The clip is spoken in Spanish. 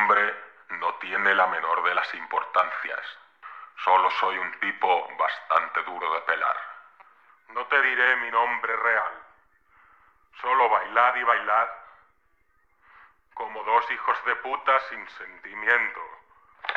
nombre no tiene la menor de las importancias. Solo soy un tipo bastante duro de pelar. No te diré mi nombre real. Solo bailad y bailad como dos hijos de puta sin sentimiento.